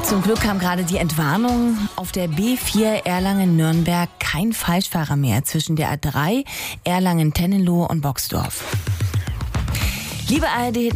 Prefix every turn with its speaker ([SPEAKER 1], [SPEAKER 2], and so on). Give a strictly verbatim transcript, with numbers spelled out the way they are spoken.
[SPEAKER 1] Zum Glück kam gerade die Entwarnung. Auf der B vier Erlangen-Nürnberg kein Falschfahrer mehr zwischen der A drei Erlangen-Tennenlohe und Boxdorf. Liebe A R D